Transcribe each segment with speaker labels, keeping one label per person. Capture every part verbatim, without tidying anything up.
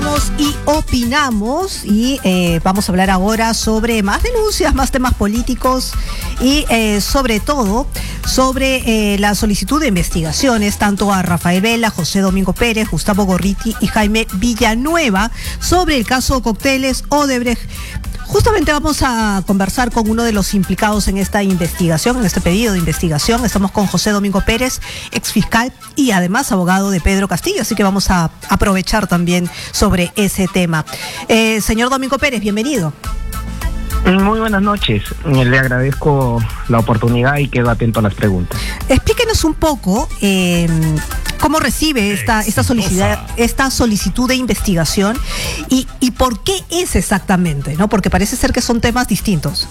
Speaker 1: Opinamos y opinamos y eh, vamos a hablar ahora sobre más denuncias, más temas políticos y eh, sobre todo sobre eh, la solicitud de investigaciones tanto a Rafael Vela, José Domingo Pérez, Gustavo Gorriti y Jaime Villanueva sobre el caso Cócteles Odebrecht. Justamente vamos a conversar con uno de los implicados en esta investigación, en este pedido de investigación. Estamos con José Domingo Pérez, exfiscal y además abogado de Pedro Castillo, así que vamos a aprovechar también sobre ese tema. Eh, señor Domingo Pérez, bienvenido.
Speaker 2: Muy buenas noches, le agradezco la oportunidad y quedo atento a las preguntas.
Speaker 1: Explíquenos un poco eh, cómo recibe esta, esta, solicitud, esta solicitud de investigación y, y por qué es exactamente, ¿no? Porque parece ser que son temas distintos.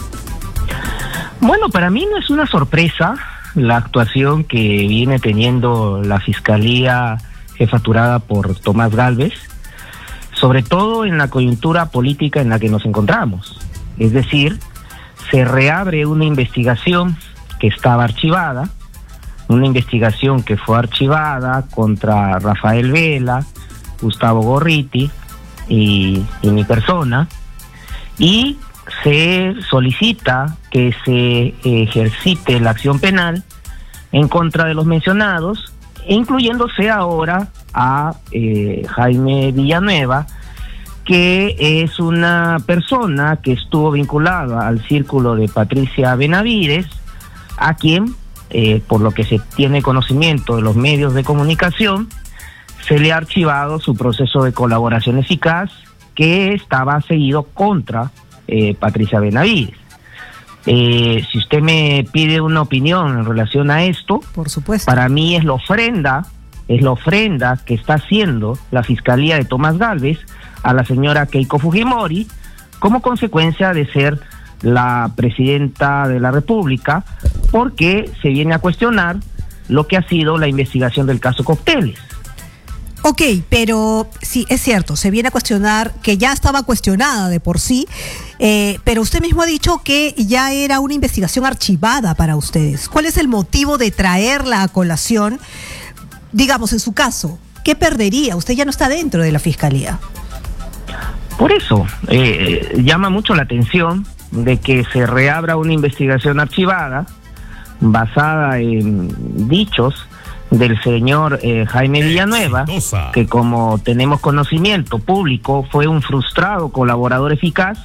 Speaker 2: Bueno, para mí no es una sorpresa la actuación que viene teniendo la Fiscalía jefaturada por Tomás Gálvez, sobre todo en la coyuntura política en la que nos encontramos. Es decir, se reabre una investigación que estaba archivada, una investigación que fue archivada contra Rafael Vela, Gustavo Gorriti y, y mi persona, y se solicita que se ejercite la acción penal en contra de los mencionados, incluyéndose ahora a eh, Jaime Villanueva, que es una persona que estuvo vinculada al círculo de Patricia Benavides, a quien, eh, por lo que se tiene conocimiento de los medios de comunicación, se le ha archivado su proceso de colaboración eficaz que estaba seguido contra eh, Patricia Benavides. Eh, si usted me pide una opinión en relación a esto,
Speaker 1: por supuesto,
Speaker 2: para mí es la ofrenda, es la ofrenda que está haciendo la Fiscalía de Tomás Gálvez a la señora Keiko Fujimori como consecuencia de ser la presidenta de la República, porque se viene a cuestionar lo que ha sido la investigación del caso Cócteles.
Speaker 1: Ok, pero sí, es cierto, se viene a cuestionar, que ya estaba cuestionada de por sí, eh, pero usted mismo ha dicho que ya era una investigación archivada para ustedes. ¿Cuál es el motivo de traerla a colación? Digamos, en su caso, ¿qué perdería? Usted ya no está dentro de la Fiscalía.
Speaker 2: Por eso, eh, llama mucho la atención de que se reabra una investigación archivada basada en dichos del señor eh, Jaime Villanueva, exitosa, que como tenemos conocimiento público fue un frustrado colaborador eficaz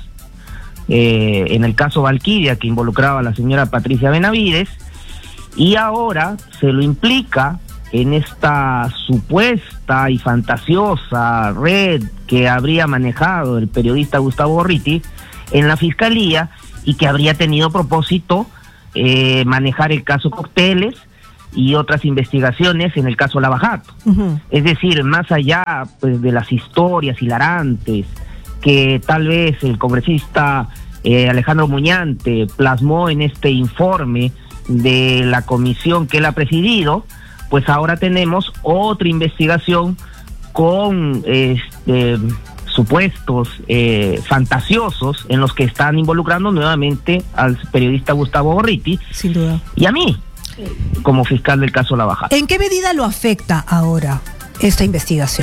Speaker 2: eh, en el caso Valquiria, que involucraba a la señora Patricia Benavides, y ahora se lo implica en esta supuesta y fantasiosa red que habría manejado el periodista Gustavo Gorriti en la Fiscalía y que habría tenido propósito eh, manejar el caso Cócteles y otras investigaciones en el caso Lava Jato. Uh-huh. Es decir, más allá pues de las historias hilarantes que tal vez el congresista eh, Alejandro Muñante plasmó en este informe de la comisión que él ha presidido, pues ahora tenemos otra investigación con este, supuestos eh, fantasiosos en los que están involucrando nuevamente al periodista Gustavo Gorriti,
Speaker 1: sin duda,
Speaker 2: y a mí, como fiscal del caso Lava Jato.
Speaker 1: ¿En qué medida lo afecta ahora esta investigación?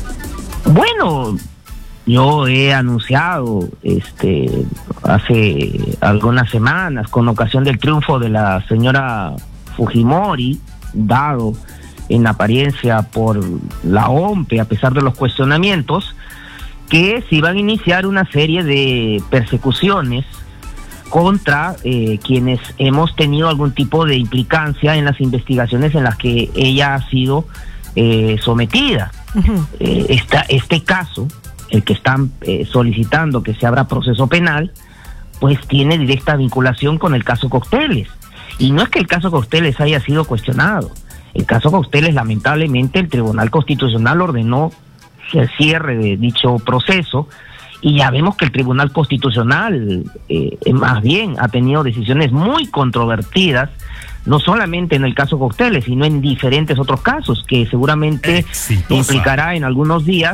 Speaker 2: Bueno, yo he anunciado este hace algunas semanas, con ocasión del triunfo de la señora Fujimori, dado en apariencia por la O M P E, a pesar de los cuestionamientos, que se iban a iniciar una serie de persecuciones contra eh, quienes hemos tenido algún tipo de implicancia en las investigaciones en las que ella ha sido eh, sometida. Uh-huh. Eh, esta, este caso, el que están eh, solicitando que se abra proceso penal, pues tiene directa vinculación con el caso Cócteles. Y no es que el caso Cócteles haya sido cuestionado. El caso Cócteles, lamentablemente, el Tribunal Constitucional ordenó el cierre de dicho proceso, y ya vemos que el Tribunal Constitucional eh, más bien ha tenido decisiones muy controvertidas, no solamente en el caso Cócteles, sino en diferentes otros casos, que seguramente exitosa implicará en algunos días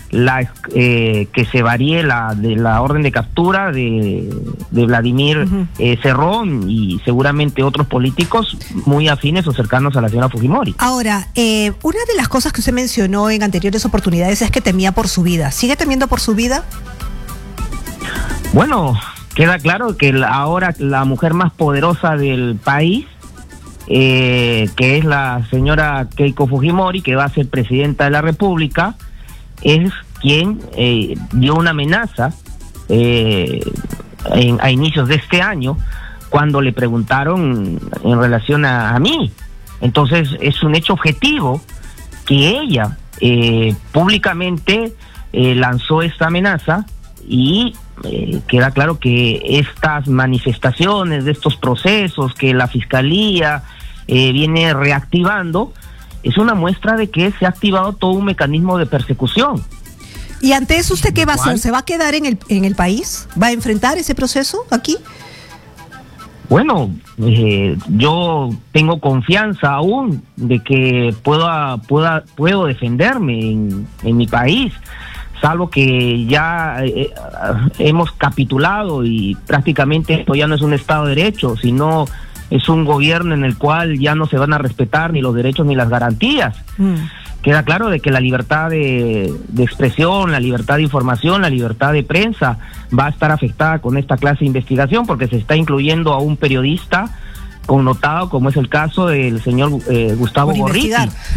Speaker 2: la eh, que se varíe la de la orden de captura de, de Vladimir uh-huh. eh, Cerrón y seguramente otros políticos muy afines o cercanos a la señora Fujimori.
Speaker 1: Ahora, eh, una de las cosas que usted mencionó en anteriores oportunidades es que temía por su vida. ¿Sigue temiendo por su vida?
Speaker 2: Bueno, queda claro que la, ahora la mujer más poderosa del país, eh, que es la señora Keiko Fujimori, que va a ser presidenta de la República, es quien eh, dio una amenaza eh, en, a inicios de este año cuando le preguntaron en relación a, a mí. Entonces es un hecho objetivo que ella eh, públicamente eh, lanzó esta amenaza y eh, queda claro que estas manifestaciones de estos procesos que la Fiscalía eh, viene reactivando es una muestra de que se ha activado todo un mecanismo de persecución.
Speaker 1: ¿Y ante eso usted qué va a hacer? ¿Se va a quedar en el en el país? ¿Va a enfrentar ese proceso aquí?
Speaker 2: Bueno, eh, yo tengo confianza aún de que pueda, pueda, puedo defenderme en, en mi país, salvo que ya eh, hemos capitulado y prácticamente esto ya no es un Estado de Derecho, sino es un gobierno en el cual ya no se van a respetar ni los derechos ni las garantías. Mm. Queda claro de que la libertad de, de expresión, la libertad de información, la libertad de prensa va a estar afectada con esta clase de investigación porque se está incluyendo a un periodista connotado, como es el caso del señor eh, Gustavo Gorriti,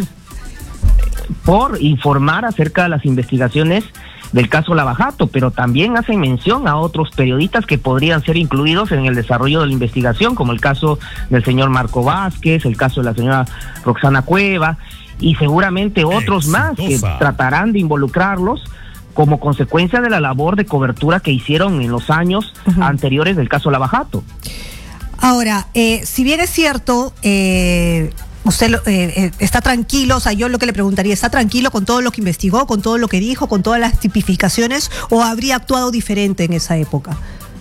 Speaker 2: por informar acerca de las investigaciones del caso Lava Jato, pero también hacen mención a otros periodistas que podrían ser incluidos en el desarrollo de la investigación, como el caso del señor Marco Vázquez, el caso de la señora Roxana Cueva, y seguramente otros Exitosa. más que tratarán de involucrarlos como consecuencia de la labor de cobertura que hicieron en los años uh-huh. anteriores del caso Lava Jato.
Speaker 1: Ahora, eh, si bien es cierto, eh, usted eh, eh, está tranquilo, o sea, yo lo que le preguntaría, ¿está tranquilo con todo lo que investigó, con todo lo que dijo, con todas las tipificaciones, o habría actuado diferente en esa época?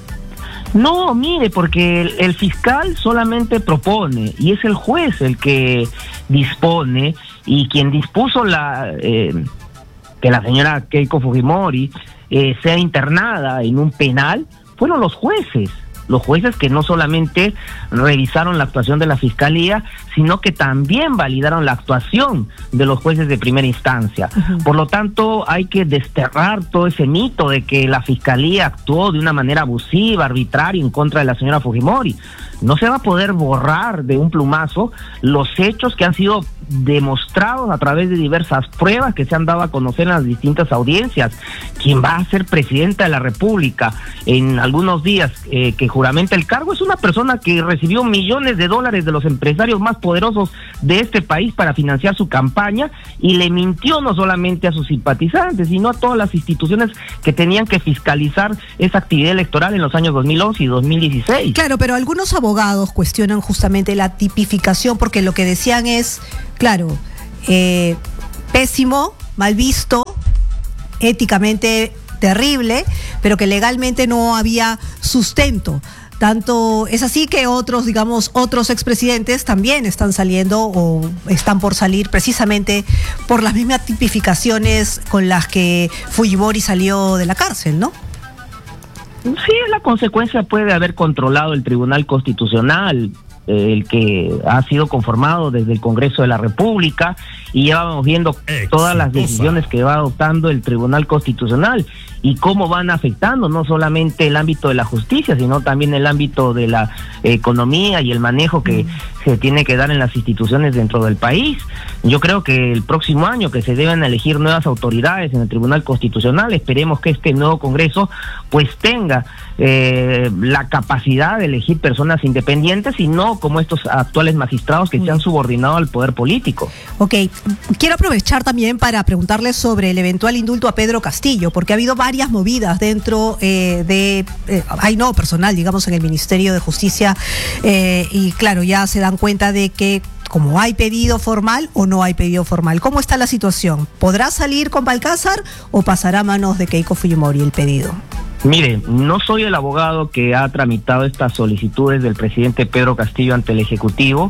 Speaker 2: No, mire, porque el, el fiscal solamente propone y es el juez el que dispone, y quien dispuso la eh, que la señora Keiko Fujimori eh, sea internada en un penal fueron los jueces. Los jueces que no solamente revisaron la actuación de la Fiscalía, sino que también validaron la actuación de los jueces de primera instancia. Uh-huh. Por lo tanto, hay que desterrar todo ese mito de que la Fiscalía actuó de una manera abusiva, arbitraria en contra de la señora Fujimori. No se va a poder borrar de un plumazo los hechos que han sido demostrados a través de diversas pruebas que se han dado a conocer en las distintas audiencias. Quien va a ser presidenta de la República en algunos días eh, que juramenta el cargo es una persona que recibió millones de dólares de los empresarios más poderosos de este país para financiar su campaña, y le mintió no solamente a sus simpatizantes, sino a todas las instituciones que tenían que fiscalizar esa actividad electoral en los años dos mil once y dos mil dieciséis.
Speaker 1: Claro, pero algunos abogados cuestionan justamente la tipificación, porque lo que decían es, claro, eh, pésimo, mal visto, éticamente terrible, pero que legalmente no había sustento. Tanto es así que otros, digamos, otros expresidentes también están saliendo o están por salir precisamente por las mismas tipificaciones con las que Fujimori salió de la cárcel, ¿no?
Speaker 2: Sí, la consecuencia puede haber controlado el Tribunal Constitucional, el que ha sido conformado desde el Congreso de la República, y ya vamos viendo Exitosa. todas las decisiones que va adoptando el Tribunal Constitucional y cómo van afectando no solamente el ámbito de la justicia, sino también el ámbito de la economía y el manejo que mm. se tiene que dar en las instituciones dentro del país. Yo creo que el próximo año que se deben elegir nuevas autoridades en el Tribunal Constitucional, esperemos que este nuevo Congreso pues tenga eh, la capacidad de elegir personas independientes y no como estos actuales magistrados que mm. se han subordinado al poder político.
Speaker 1: Ok, quiero aprovechar también para preguntarles sobre el eventual indulto a Pedro Castillo, porque ha habido varias movidas dentro eh, de, eh, hay no personal, digamos, en el Ministerio de Justicia, eh, y claro, ya se dan cuenta de que como hay pedido formal o no hay pedido formal. ¿Cómo está la situación? ¿Podrá salir con Balcázar o pasará a manos de Keiko Fujimori el pedido?
Speaker 2: Mire, no soy el abogado que ha tramitado estas solicitudes del presidente Pedro Castillo ante el Ejecutivo,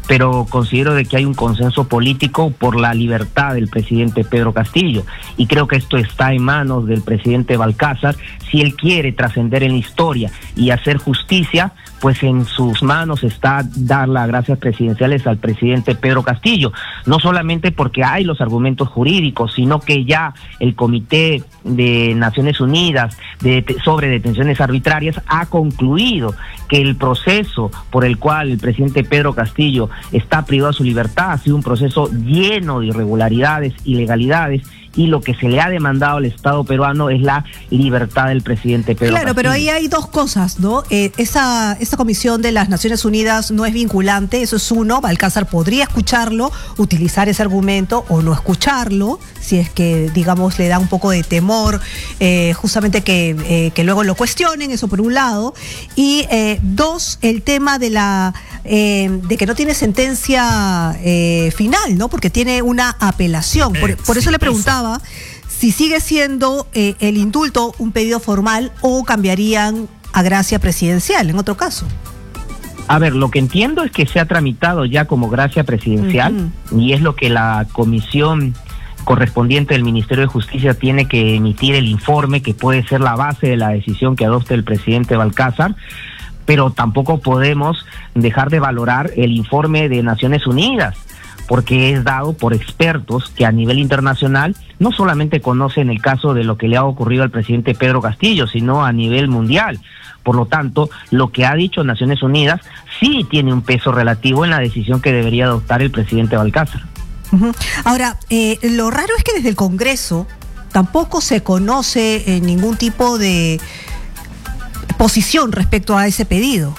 Speaker 2: pero considero de que hay un consenso político por la libertad del presidente Pedro Castillo, y creo que esto está en manos del presidente Balcázar. Si él quiere trascender en la historia y hacer justicia, pues en sus manos está dar las gracias presidenciales al presidente Pedro Castillo, no solamente porque hay los argumentos jurídicos, sino que ya el Comité de Naciones Unidas de, sobre detenciones arbitrarias ha concluido que el proceso por el cual el presidente Pedro Castillo está privado de su libertad ha sido un proceso lleno de irregularidades, ilegalidades, y lo que se le ha demandado al Estado peruano es la libertad del presidente Pedro
Speaker 1: Claro,
Speaker 2: Castillo.
Speaker 1: Pero ahí hay dos cosas, ¿no? Eh, esa, esa comisión de las Naciones Unidas no es vinculante, eso es uno. Balcázar podría escucharlo, utilizar ese argumento o no escucharlo, si es que, digamos, le da un poco de temor, eh, justamente que, eh, que luego lo cuestionen, eso por un lado. Y eh, dos, el tema de la eh, de que no tiene sentencia eh, final, ¿no? Porque tiene una apelación. Por, por eso le preguntaba si sigue siendo eh, el indulto un pedido formal o cambiarían a gracia presidencial en otro caso.
Speaker 2: A ver, lo que entiendo es que se ha tramitado ya como gracia presidencial, uh-huh. y es lo que la comisión correspondiente del Ministerio de Justicia tiene que emitir el informe, que puede ser la base de la decisión que adopte el presidente Balcázar, pero tampoco podemos dejar de valorar el informe de Naciones Unidas, porque es dado por expertos que a nivel internacional no solamente conocen el caso de lo que le ha ocurrido al presidente Pedro Castillo, sino a nivel mundial. Por lo tanto, lo que ha dicho Naciones Unidas sí tiene un peso relativo en la decisión que debería adoptar el presidente Balcázar.
Speaker 1: Uh-huh. Ahora, eh, lo raro es que desde el Congreso tampoco se conoce eh, ningún tipo de posición respecto a ese pedido.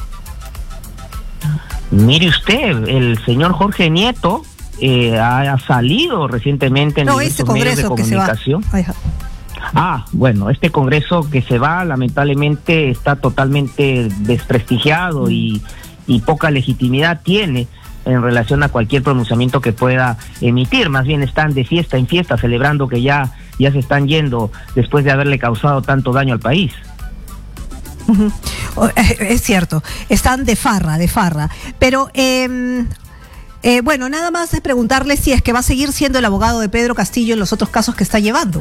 Speaker 2: Mire usted, el señor Jorge Nieto eh, ha salido recientemente en
Speaker 1: no,
Speaker 2: diversos
Speaker 1: este
Speaker 2: medios de comunicación. Ah, bueno, este Congreso que se va lamentablemente está totalmente desprestigiado mm. y, y poca legitimidad tiene en relación a cualquier pronunciamiento que pueda emitir. Más bien están de fiesta en fiesta celebrando que ya, ya se están yendo después de haberle causado tanto daño al país.
Speaker 1: Uh-huh. Es cierto, están de farra, de farra. Pero, eh, eh, bueno, nada más es preguntarle si es que va a seguir siendo el abogado de Pedro Castillo en los otros casos que está llevando.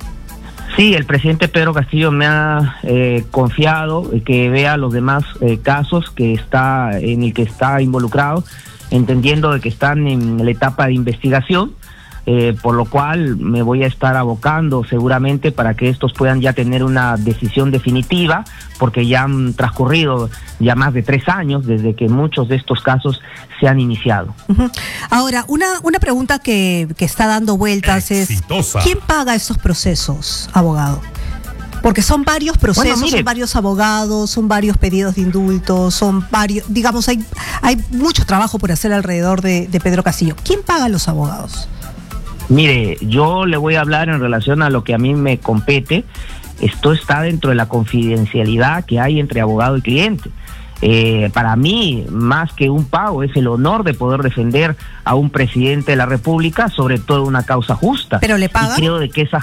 Speaker 2: Sí, el presidente Pedro Castillo me ha eh, confiado que vea los demás eh, casos que está en el que está involucrado, entendiendo de que están en la etapa de investigación. Eh, por lo cual me voy a estar abocando seguramente para que estos puedan ya tener una decisión definitiva, porque ya han transcurrido ya más de tres años desde que muchos de estos casos se han iniciado.
Speaker 1: Uh-huh. Ahora, una, una pregunta que, que está dando vueltas Exitosa. es, ¿quién paga esos procesos, abogado? Porque son varios procesos, bueno, son varios abogados, son varios pedidos de indulto, son varios, digamos, hay, hay mucho trabajo por hacer alrededor de, de Pedro Castillo. ¿Quién paga a los abogados?
Speaker 2: Mire, yo le voy a hablar en relación a lo que a mí me compete. Esto está dentro de la confidencialidad que hay entre abogado y cliente. Eh, para mí, más que un pago, es el honor de poder defender a un presidente de la República, sobre todo una causa justa.
Speaker 1: ¿Pero le pagan?
Speaker 2: Y creo de que esa...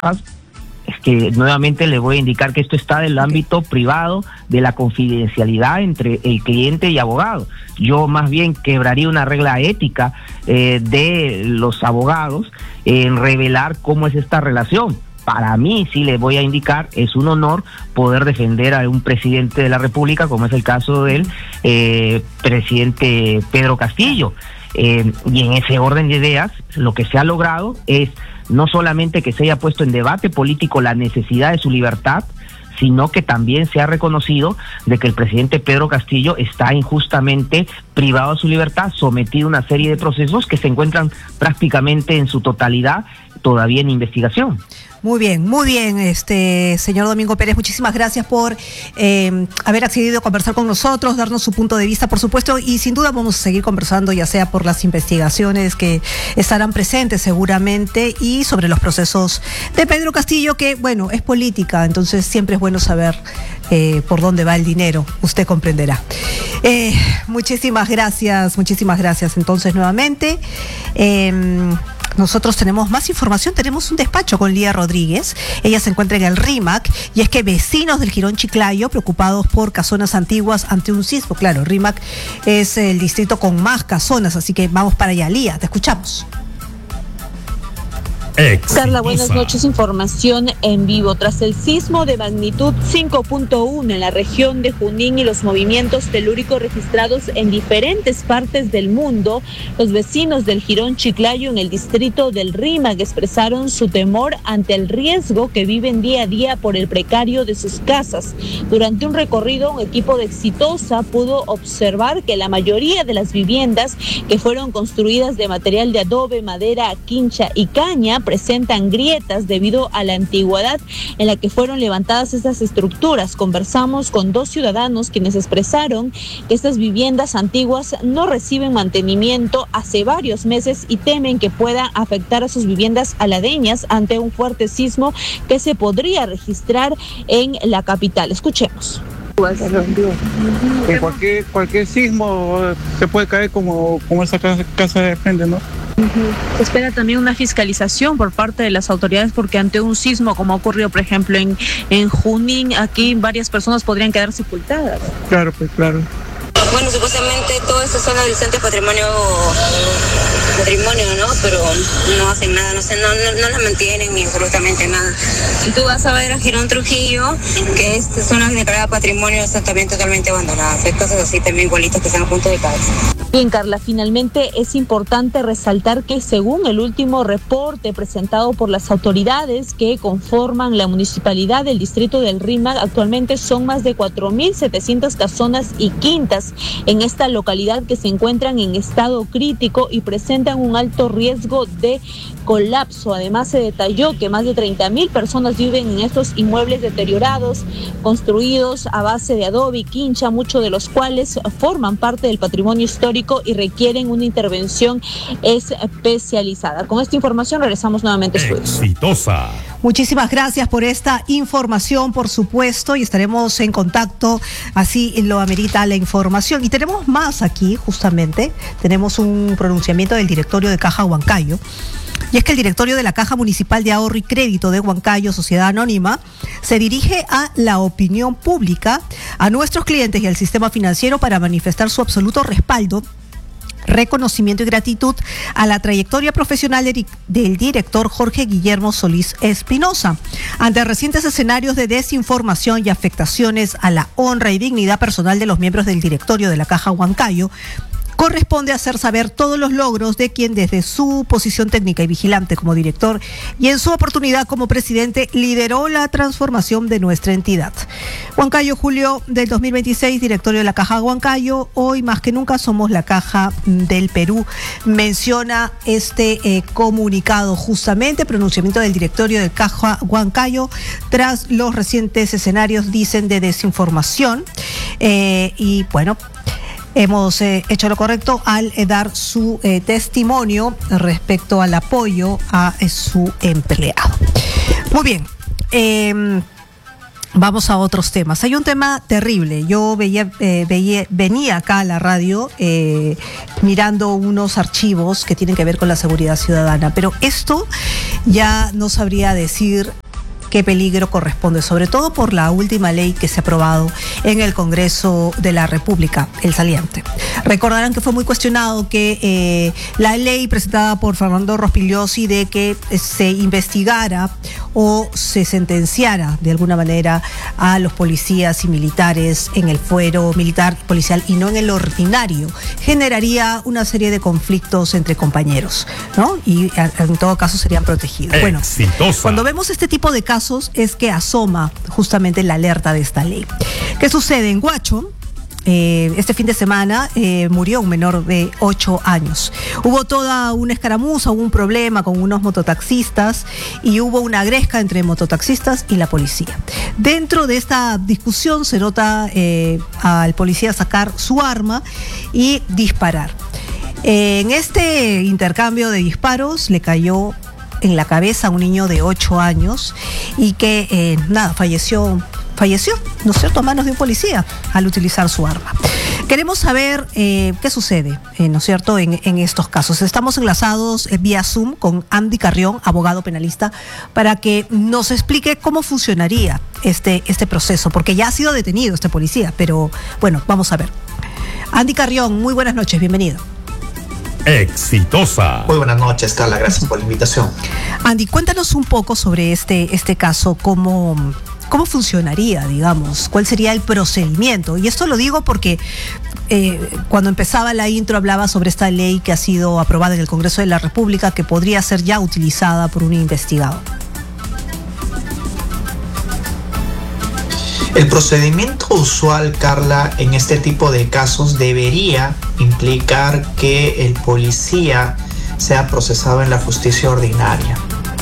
Speaker 2: Es que nuevamente le voy a indicar que esto está del ámbito okay. privado de la confidencialidad entre el cliente y abogado. Yo más bien quebraría una regla ética eh, de los abogados en revelar cómo es esta relación. Para mí, sí le voy a indicar, es un honor poder defender a un presidente de la República, como es el caso del eh, presidente Pedro Castillo. Eh, y en ese orden de ideas, lo que se ha logrado es no solamente que se haya puesto en debate político la necesidad de su libertad, sino que también se ha reconocido de que el presidente Pedro Castillo está injustamente privado de su libertad, sometido a una serie de procesos que se encuentran prácticamente en su totalidad todavía en investigación.
Speaker 1: Muy bien, muy bien, este señor Domingo Pérez, muchísimas gracias por eh, haber accedido a conversar con nosotros, darnos su punto de vista, por supuesto, y sin duda vamos a seguir conversando, ya sea por las investigaciones que estarán presentes seguramente y sobre los procesos de Pedro Castillo, que, bueno, es política, entonces siempre es bueno saber eh, por dónde va el dinero, usted comprenderá. Eh, muchísimas gracias, muchísimas gracias entonces nuevamente. Eh, nosotros tenemos más información, tenemos un despacho con Lía Rodríguez, ella se encuentra en el RIMAC, y es que vecinos del Jirón Chiclayo, preocupados por casonas antiguas ante un sismo, claro, RIMAC es el distrito con más casonas, así que vamos para allá. Lía, te escuchamos.
Speaker 3: Exitosa. Carla, buenas noches. Información en vivo. Tras el sismo de magnitud cinco punto uno en la región de Junín y los movimientos telúricos registrados en diferentes partes del mundo, los vecinos del Jirón Chiclayo en el distrito del RIMAC expresaron su temor ante el riesgo que viven día a día por el precario de sus casas. Durante un recorrido, un equipo de Exitosa pudo observar que la mayoría de las viviendas que fueron construidas de material de adobe, madera, quincha y caña presentan grietas debido a la antigüedad en la que fueron levantadas estas estructuras. Conversamos con dos ciudadanos quienes expresaron que estas viviendas antiguas no reciben mantenimiento hace varios meses y temen que pueda afectar a sus viviendas aladeñas ante un fuerte sismo que se podría registrar en la capital. Escuchemos.
Speaker 4: En cualquier cualquier sismo se puede caer como, como esa casa, casa de frente, ¿no?
Speaker 3: Uh-huh. Se espera también una fiscalización por parte de las autoridades porque ante un sismo como ha ocurrido por ejemplo en, en Junín, aquí varias personas podrían quedar sepultadas.
Speaker 4: Claro, pues claro.
Speaker 5: Bueno, supuestamente toda esta zona del centro patrimonio, patrimonio, ¿no? Pero no hacen nada, no sé, no, no, no la mantienen ni absolutamente nada. Si tú vas a ver a Jirón Trujillo, que es zona declarada patrimonio, está también totalmente abandonada. Hay cosas así también igualitas que están a punto de caer.
Speaker 3: Bien, Carla, finalmente es importante resaltar que según el último reporte presentado por las autoridades que conforman la municipalidad del distrito del RIMAC, actualmente son más de cuatro mil setecientas casonas y quintas en esta localidad que se encuentran en estado crítico y presentan un alto riesgo de colapso. Además, se detalló que más de treinta mil personas viven en estos inmuebles deteriorados, construidos a base de adobe y quincha, muchos de los cuales forman parte del patrimonio histórico y requieren una intervención especializada. Con esta información regresamos nuevamente a estudios.
Speaker 1: Exitosa. Muchísimas gracias por esta información, por supuesto, y estaremos en contacto, así lo amerita la información. Y tenemos más aquí, justamente, tenemos un pronunciamiento del directorio de Caja Huancayo. Y es que el directorio de la Caja Municipal de Ahorro y Crédito de Huancayo, Sociedad Anónima, se dirige a la opinión pública, a nuestros clientes y al sistema financiero para manifestar su absoluto respaldo, reconocimiento y gratitud a la trayectoria profesional del director Jorge Guillermo Solís Espinosa. Ante recientes escenarios de desinformación y afectaciones a la honra y dignidad personal de los miembros del directorio de la Caja Huancayo, corresponde hacer saber todos los logros de quien desde su posición técnica y vigilante como director y en su oportunidad como presidente lideró la transformación de nuestra entidad. Huancayo, julio del dos mil veintiséis, directorio de la Caja Huancayo, hoy más que nunca somos la Caja del Perú. Menciona este eh, comunicado justamente, pronunciamiento del directorio de Caja Huancayo tras los recientes escenarios, dicen, de desinformación eh, y bueno, hemos eh, hecho lo correcto al eh, dar su eh, testimonio respecto al apoyo a eh, su empleado. Muy bien, eh, vamos a otros temas. Hay un tema terrible. Yo veía, eh, veía, venía acá a la radio eh, mirando unos archivos que tienen que ver con la seguridad ciudadana, pero esto ya no sabría decir qué peligro corresponde, sobre todo por la última ley que se ha aprobado en el Congreso de la República, el saliente. Recordarán que fue muy cuestionado que eh, la ley presentada por Fernando Rospigliosi de que se investigara o se sentenciara de alguna manera a los policías y militares en el fuero militar y policial y no en el ordinario, generaría una serie de conflictos entre compañeros, ¿no? Y en todo caso serían protegidos. Bueno, cuando vemos este tipo de casos es que asoma justamente la alerta de esta ley. ¿Qué sucede en Huacho? Eh, este fin de semana eh, murió un menor de ocho años. Hubo toda una escaramuza, hubo un problema con unos mototaxistas y hubo una gresca entre mototaxistas y la policía. Dentro de esta discusión se nota eh, al policía sacar su arma y disparar. Eh, en este intercambio de disparos le cayó en la cabeza a un niño de ocho años y que, eh, nada, falleció, falleció, ¿no es cierto?, a manos de un policía al utilizar su arma. Queremos saber eh, qué sucede, eh, ¿no es cierto?, en, en estos casos. Estamos enlazados eh, vía Zoom con Andy Carrión, abogado penalista, para que nos explique cómo funcionaría este, este proceso, porque ya ha sido detenido este policía, pero bueno, vamos a ver. Andy Carrión, muy buenas noches, bienvenido.
Speaker 6: Exitosa.
Speaker 7: Muy buenas noches, Carla, gracias por la invitación.
Speaker 1: Andy, cuéntanos un poco sobre este, este caso, cómo... ¿Cómo funcionaría, digamos? ¿Cuál sería el procedimiento? Y esto lo digo porque eh, cuando empezaba la intro hablaba sobre esta ley que ha sido aprobada en el Congreso de la República, que podría ser ya utilizada por un investigado.
Speaker 7: El procedimiento usual, Carla, en este tipo de casos debería implicar que el policía sea procesado en la justicia ordinaria.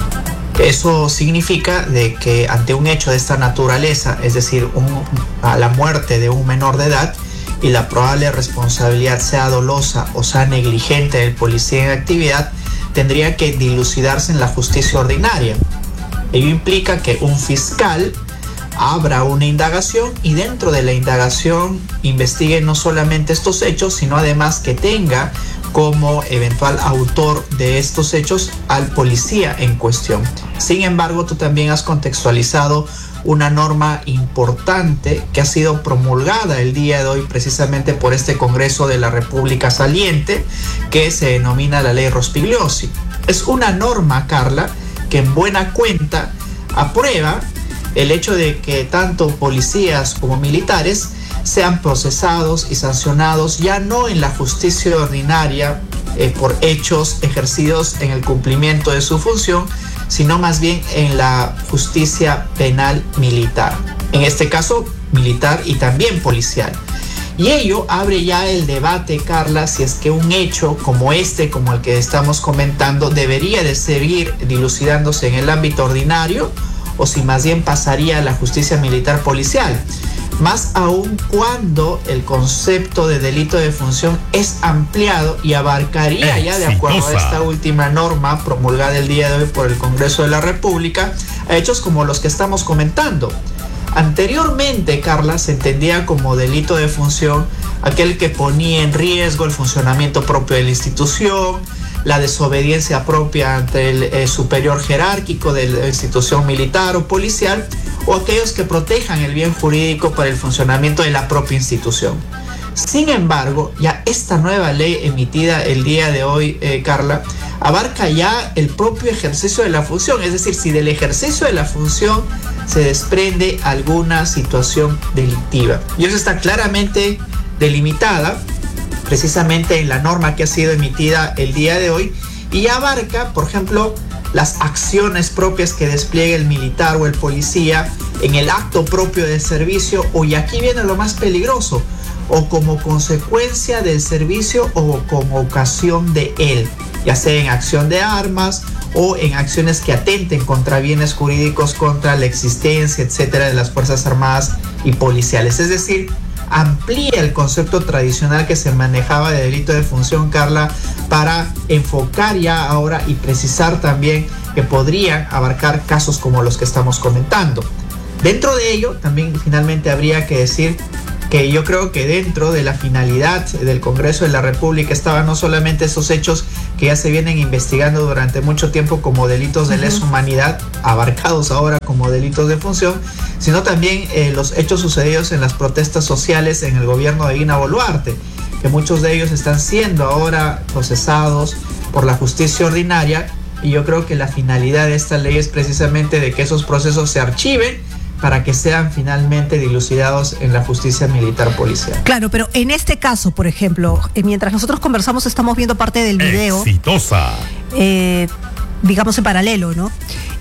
Speaker 7: Eso significa de que ante un hecho de esta naturaleza, es decir, un, a la muerte de un menor de edad y la probable responsabilidad sea dolosa o sea negligente del policía en actividad, tendría que dilucidarse en la justicia ordinaria. Ello implica que un fiscal abra una indagación y dentro de la indagación investigue no solamente estos hechos, sino además que tenga como eventual autor de estos hechos al policía en cuestión. Sin embargo, tú también has contextualizado una norma importante que ha sido promulgada el día de hoy precisamente por este Congreso de la República saliente, que se denomina la Ley Rospigliosi. Es una norma, Carla, que en buena cuenta aprueba el hecho de que tanto policías como militares sean procesados y sancionados ya no en la justicia ordinaria eh, por hechos ejercidos en el cumplimiento de su función, sino más bien en la justicia penal militar. En este caso, militar y también policial. Y ello abre ya el debate, Carla, si es que un hecho como este, como el que estamos comentando, debería de seguir dilucidándose en el ámbito ordinario o si más bien pasaría a la justicia militar policial. Más aún cuando el concepto de delito de función es ampliado y abarcaría ya, de acuerdo a esta última norma promulgada el día de hoy por el Congreso de la República, a hechos como los que estamos comentando. Anteriormente, Carla, se entendía como delito de función aquel que ponía en riesgo el funcionamiento propio de la institución, la desobediencia propia ante el eh, superior jerárquico de la institución militar o policial, o aquellos que protejan el bien jurídico para el funcionamiento de la propia institución. Sin embargo, ya esta nueva ley emitida el día de hoy, eh, Carla, abarca ya el propio ejercicio de la función, es decir, si del ejercicio de la función se desprende alguna situación delictiva. Y eso está claramente delimitada precisamente en la norma que ha sido emitida el día de hoy y abarca, por ejemplo, las acciones propias que despliegue el militar o el policía en el acto propio del servicio, o y aquí viene lo más peligroso, o como consecuencia del servicio o como ocasión de él, ya sea en acción de armas o en acciones que atenten contra bienes jurídicos, contra la existencia, etcétera, de las Fuerzas Armadas y policiales. Es decir, amplía el concepto tradicional que se manejaba de delito de función, Carla, para enfocar ya ahora y precisar también que podrían abarcar casos como los que estamos comentando. Dentro de ello, también finalmente habría que decir que yo creo que dentro de la finalidad del Congreso de la República estaban no solamente esos hechos que ya se vienen investigando durante mucho tiempo como delitos de lesa humanidad, abarcados ahora como delitos de función, sino también eh, los hechos sucedidos en las protestas sociales en el gobierno de Dina Boluarte, que muchos de ellos están siendo ahora procesados por la justicia ordinaria, y yo creo que la finalidad de esta ley es precisamente de que esos procesos se archiven para que sean finalmente dilucidados en la justicia militar policial.
Speaker 1: Claro, pero en este caso, por ejemplo, eh, mientras nosotros conversamos estamos viendo parte del video.
Speaker 6: Exitosa.
Speaker 1: Eh, digamos en paralelo, ¿no?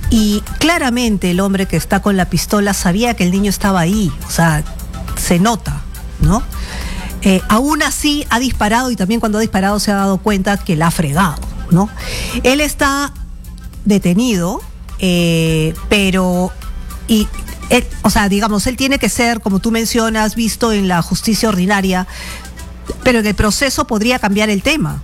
Speaker 1: Y claramente el hombre que está con la pistola sabía que el niño estaba ahí, o sea, se nota, ¿no? Eh, aún así ha disparado, y también cuando ha disparado se ha dado cuenta que la ha fregado, ¿no? Él está detenido, eh, pero... y Él, o sea, digamos, él tiene que ser, como tú mencionas, visto en la justicia ordinaria, pero en el proceso podría cambiar el tema.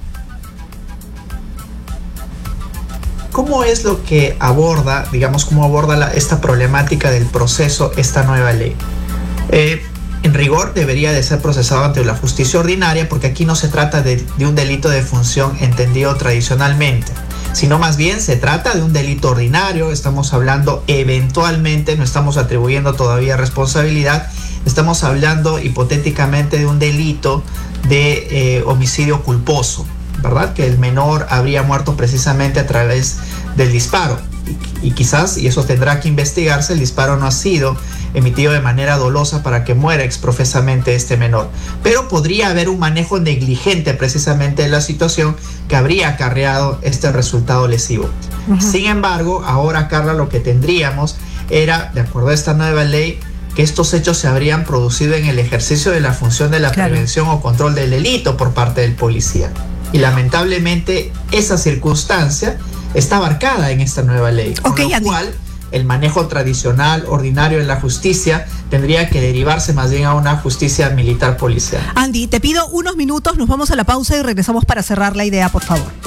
Speaker 7: ¿Cómo es lo que aborda, digamos, cómo aborda la, esta problemática del proceso, esta nueva ley? Eh, en rigor debería de ser procesado ante la justicia ordinaria, porque aquí no se trata de, de un delito de función entendido tradicionalmente, sino más bien se trata de un delito ordinario. Estamos hablando eventualmente, no estamos atribuyendo todavía responsabilidad, estamos hablando hipotéticamente de un delito de eh, homicidio culposo, ¿verdad? Que el menor habría muerto precisamente a través del disparo. Y, y quizás, y eso tendrá que investigarse, el disparo no ha sido emitido de manera dolosa para que muera exprofesamente este menor. Pero podría haber un manejo negligente precisamente de la situación que habría acarreado este resultado lesivo. Uh-huh. Sin embargo, ahora, Carla, lo que tendríamos era, de acuerdo a esta nueva ley, que estos hechos se habrían producido en el ejercicio de la función de la claro. prevención o control del delito por parte del policía. Y lamentablemente esa circunstancia está abarcada en esta nueva ley, con okay, lo cual el manejo tradicional, ordinario de la justicia tendría que derivarse más bien a una justicia militar policial.
Speaker 1: Andy, te pido unos minutos, nos vamos a la pausa y regresamos para cerrar la idea, por favor.